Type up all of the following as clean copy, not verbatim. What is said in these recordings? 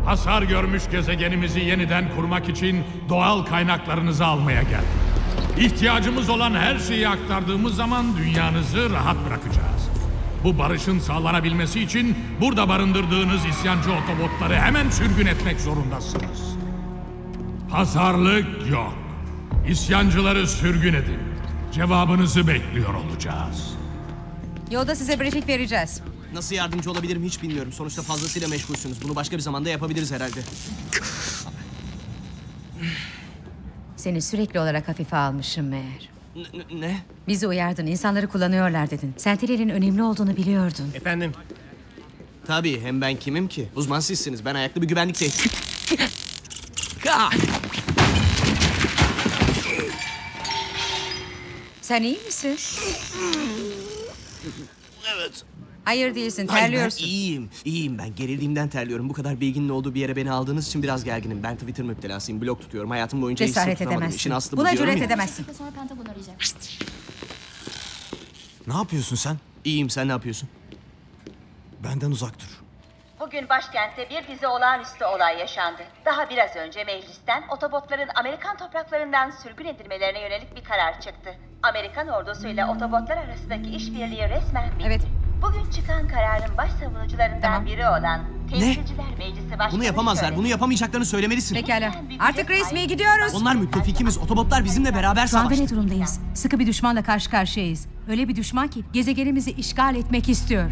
Hasar görmüş gezegenimizi yeniden kurmak için doğal kaynaklarınızı almaya geldik. İhtiyacımız olan her şeyi aktardığımız zaman dünyanızı rahat bırakacağız. Bu barışın sağlanabilmesi için burada barındırdığınız isyancı otobotları hemen sürgün etmek zorundasınız. Pazarlık yok. İsyancıları sürgün edin. Cevabınızı bekliyor olacağız. Yolda size briefing vereceğiz. Nasıl yardımcı olabilirim hiç bilmiyorum. Sonuçta fazlasıyla meşgulsünüz. Bunu başka bir zamanda yapabiliriz herhalde. Seni sürekli olarak hafife almışım meğer. Ne? Bizi uyardın, insanları kullanıyorlar dedin. Sentinel'in önemli olduğunu biliyordun. Efendim? Tabii, hem ben kimim ki? Uzman sizsiniz. Ben ayaklı bir güvenlikteyim. Sen iyi misin? Evet. Hayır değilsin, Hayır, terliyorsun. ben iyiyim ben. Gerildiğimden terliyorum. Bu kadar bilginin olduğu bir yere beni aldığınız için biraz gerginim. Ben Twitter müptelasıyım. Blog tutuyorum. Hayatım boyunca hiç Cesaret tutamadım. edemezsin. İşin aslı bu Buna diyorum cüret ya. edemezsin. Sonra Pentagon arayacak. Ne yapıyorsun sen? İyiyim, sen ne yapıyorsun? Benden uzak dur. Bugün başkentte bir dizi olağanüstü olay yaşandı. Daha biraz önce meclisten otobotların Amerikan topraklarından sürgün edilmelerine yönelik bir karar çıktı. Amerikan ordusuyla otobotlar arasındaki işbirliği resmen bitti. Evet. Bugün çıkan kararın başsavunucularından Tamam. biri olan Temsilciler Meclisi Başkanı Bunu yapamazlar. söyledi. Bunu yapamayacaklarını söylemelisin. Pekala. Artık resmi gidiyoruz. Onlar müttefikimiz. Otobotlar bizimle beraber Şu anda savaştı. ne durumdayız? Sıkı bir düşmanla karşı karşıyayız. Öyle bir düşman ki gezegenimizi işgal etmek istiyor.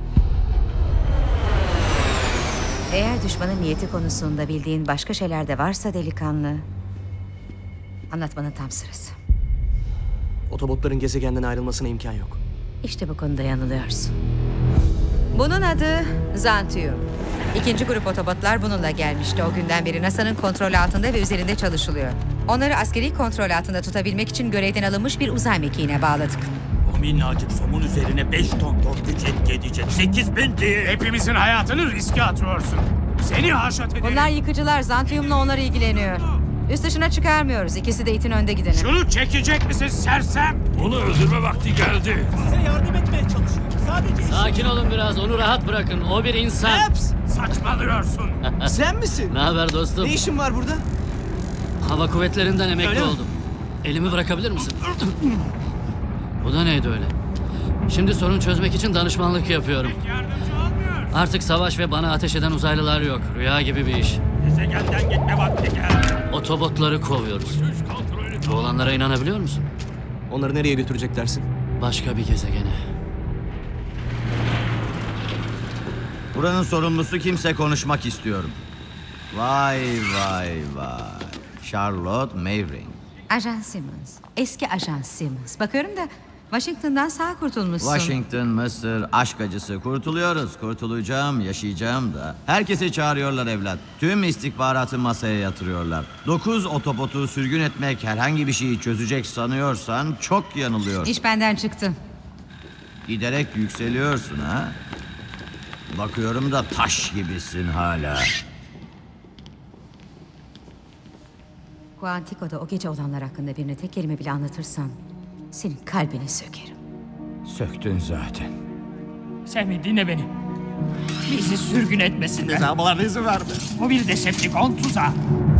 Eğer düşmanın niyeti konusunda bildiğin başka şeyler de varsa delikanlı, anlatmanın tam sırası. Otobotların gezegenden ayrılmasına imkan yok. İşte bu konuda yanılıyorsun. Bunun adı Zantium. İkinci grup otobotlar bununla gelmişti. O günden beri NASA'nın kontrolü altında ve üzerinde çalışılıyor. Onları askeri kontrol altında tutabilmek için görevden alınmış bir uzay mekiğine bağladık. O minnacık somun üzerine 5 ton güç etki edecek 8.000 değil. Hepimizin hayatını riske atıyorsun. Seni haşat ederim. Bunlar yıkıcılar. Zantium'la onlar ilgileniyor. Üst dışına çıkarmıyoruz. İkisi de itin önde gideni. Şunu çekecek misin sersem? Onu öldürme vakti geldi. Size yardım etmeye çalışıyorum. Sadece Sakin olun biraz, onu rahat bırakın. O bir insan. Eps! Saçmalıyorsun. Sen misin? Ne haber dostum? Ne işin var burada? Hava kuvvetlerinden emekli Öyle mi? oldum. Elimi bırakabilir misin? Bu da neydi öyle? Şimdi sorun çözmek için danışmanlık yapıyorum. Yardımcı olmuyor. Artık savaş ve bana ateş eden uzaylılar yok. Rüya gibi bir iş. Gezegenden gitme vakti geldi. Otobotları kovuyoruz. Güç kontrolü Bu olanlara inanabiliyor musun? Onları nereye götürecek dersin? Başka bir gezegene. Buranın sorumlusu kimse konuşmak istiyorum. Vay vay vay. Charlotte Mavering. Ajan Simmons. Eski Ajan Simmons. Bakıyorum da Washington'dan sağ kurtulmuşsun. Washington, Mısır, aşk acısı. Kurtuluyoruz. Kurtulacağım, yaşayacağım da. Herkesi çağırıyorlar evlat. Tüm istihbaratı masaya yatırıyorlar. 9 otobotu sürgün etmek herhangi bir şeyi çözecek sanıyorsan çok yanılıyorsun. İş benden çıktı. Giderek yükseliyorsun ha. Bakıyorum da taş gibisin hala. Quantico'da o gece olanlar hakkında birine tek kelime bile anlatırsan senin kalbini sökerim. Söktün zaten. Semih dinle beni. Bizi sürgün etmesinler. Cezabalarına izin verme. Bu bir Decepticon tuzağı.